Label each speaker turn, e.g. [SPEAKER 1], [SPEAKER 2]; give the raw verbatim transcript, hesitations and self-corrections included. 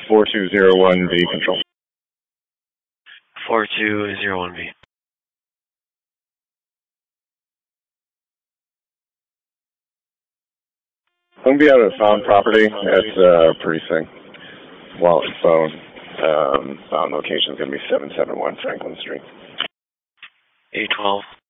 [SPEAKER 1] four two zero one B control.
[SPEAKER 2] four two zero one B.
[SPEAKER 1] I'm going to be out of found property at uh, precinct. Wallet phone. Um, found location is going to be seven seven one Franklin Street.
[SPEAKER 2] A twelve.